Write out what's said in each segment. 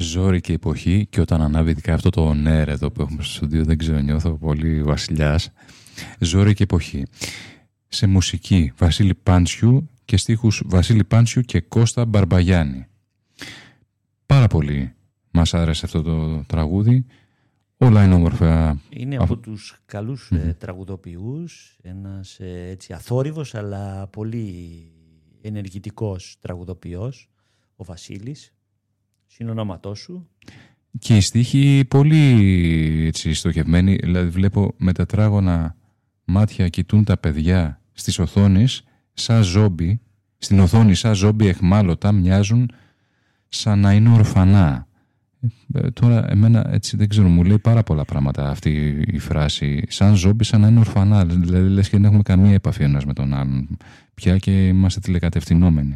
Ζόρι και εποχή, και όταν ανάβει ειδικά αυτό το νερ εδώ που έχουμε στο στούντιο, δεν ξέρω, νιώθω πολύ βασιλιάς. Ζόρι και εποχή. Σε μουσική Βασίλη Πάντσιου και στίχους Βασίλη Πάντσιου και Κώστα Μπαρμπαγιάννη. Πάρα πολύ μας άρεσε αυτό το τραγούδι. Όλα είναι όμορφα. Είναι από τους καλούς τραγουδοποιούς, ένας έτσι αθόρυβος αλλά πολύ ενεργητικός τραγουδοποιός, ο Βασίλης, συνονόματός σου. Και οι στίχοι πολύ έτσι στοχευμένοι, δηλαδή βλέπω με τετράγωνα μάτια κοιτούν τα παιδιά στις οθόνες σαν ζόμπι, στην οθόνη σαν ζόμπι εχμάλωτα, μοιάζουν σαν να είναι ορφανά. Τώρα εμένα έτσι δεν ξέρω, μου λέει πάρα πολλά πράγματα αυτή η φράση, σαν ζόμπι σαν να είναι ορφανά, δηλαδή λες και δεν έχουμε καμία επαφή ένας με τον άλλον πια και είμαστε τηλεκατευθυνόμενοι.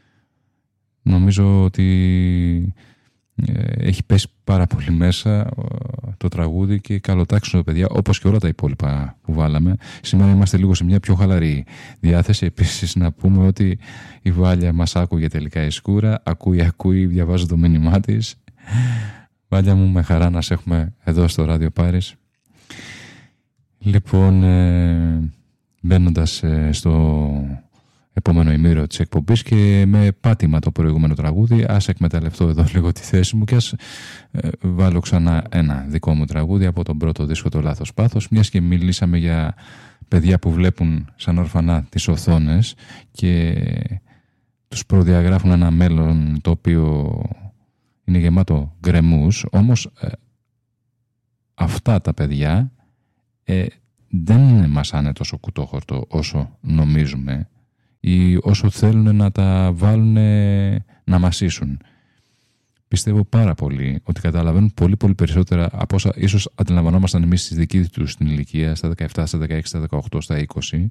Νομίζω ότι έχει πέσει πάρα πολύ μέσα το τραγούδι και καλοτάξουν τα παιδιά, όπως και όλα τα υπόλοιπα που βάλαμε. Σήμερα είμαστε λίγο σε μια πιο χαλαρή διάθεση. Επίσης να πούμε ότι η Βάλια μας άκουγε τελικά η Σκούρα, ακούει, διαβάζω το μήνυμά της. Βάλια μου, με χαρά να σε έχουμε εδώ στο Ράδιο Πάρις. Λοιπόν, μπαίνοντας στο επόμενο ημίρο της εκπομπής και με πάτημα το προηγούμενο τραγούδι, ας εκμεταλλευτώ εδώ λίγο τη θέση μου και ας βάλω ξανά ένα δικό μου τραγούδι από τον πρώτο δίσκο, το Λάθος Πάθος, μιας και μιλήσαμε για παιδιά που βλέπουν σαν ορφανά τις οθόνες και τους προδιαγράφουν ένα μέλλον το οποίο είναι γεμάτο γκρεμούς. Όμως αυτά τα παιδιά δεν μας άνε τόσο κουτόχορτο όσο νομίζουμε ή όσο θέλουν να τα βάλουν να μασίσουν. Πιστεύω πάρα πολύ ότι καταλαβαίνουν πολύ πολύ περισσότερα από όσα ίσως αντιλαμβανόμασταν εμείς στη δική τους την ηλικία, στα 17, στα 16, στα 18, στα 20,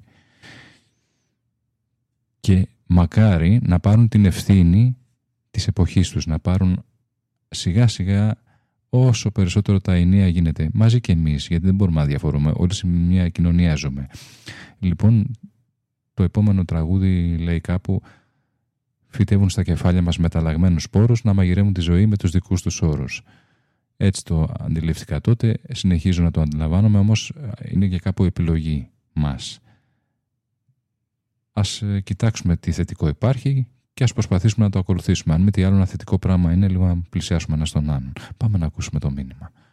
και μακάρι να πάρουν την ευθύνη της εποχής τους, να πάρουν σιγά σιγά όσο περισσότερο τα ενία γίνεται, μαζί και εμείς, γιατί δεν μπορούμε να διαφορούμε, όλοι σε μια κοινωνία ζούμε. Λοιπόν, το επόμενο τραγούδι λέει κάπου: φυτεύουν στα κεφάλια μας μεταλλαγμένους σπόρους να μαγειρεύουν τη ζωή με τους δικούς τους όρους. Έτσι το αντιλήφθηκα τότε, συνεχίζω να το αντιλαμβάνομαι, όμως είναι και κάπου επιλογή μας. Ας κοιτάξουμε τι θετικό υπάρχει και ας προσπαθήσουμε να το ακολουθήσουμε. Αν μη τι άλλο, ένα θετικό πράγμα είναι λίγο να πλησιάσουμε ένα στον άλλον. Πάμε να ακούσουμε το μήνυμα.